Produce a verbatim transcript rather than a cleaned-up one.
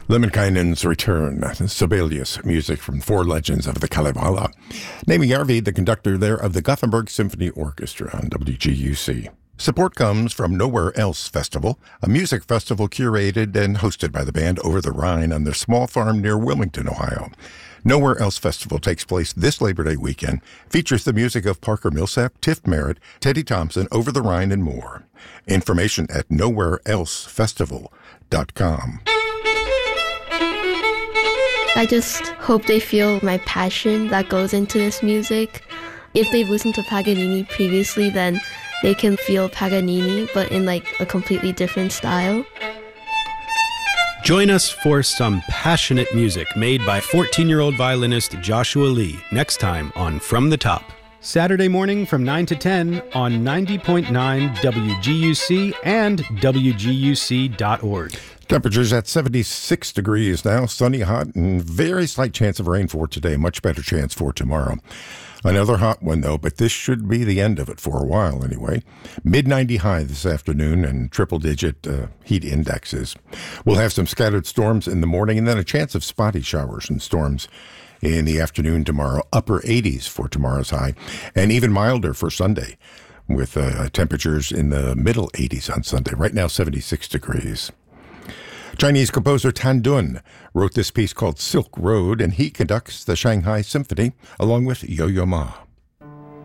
Lemminkainen's Return, Sibelius, music from Four Legends of the Kalevala. Naming Järvi, the conductor there of the Gothenburg Symphony Orchestra on W G U C. Support comes from Nowhere Else Festival, a music festival curated and hosted by the band Over the Rhine on their small farm near Wilmington, Ohio. Nowhere Else Festival takes place this Labor Day weekend, features the music of Parker Millsap, Tiff Merritt, Teddy Thompson, Over the Rhine, and more. Information at nowhere else festival dot com. I just hope they feel my passion that goes into this music. If they've listened to Paganini previously, then they can feel Paganini, but in like a completely different style. Join us for some passionate music made by fourteen-year-old violinist Joshua Lee next time on From the Top. Saturday morning from nine to ten on ninety point nine W G U C and W G U C dot org. Temperatures at seventy-six degrees now, sunny, hot, and very slight chance of rain for today. Much better chance for tomorrow. Another hot one, though, but this should be the end of it for a while anyway. mid ninety high this afternoon and triple-digit uh, heat indexes. We'll have some scattered storms in the morning and then a chance of spotty showers and storms in the afternoon tomorrow. Upper eighties for tomorrow's high, and even milder for Sunday with uh, temperatures in the middle eighties on Sunday. Right now, seventy-six degrees. Chinese composer Tan Dun wrote this piece called Silk Road, and he conducts the Shanghai Symphony along with Yo-Yo Ma.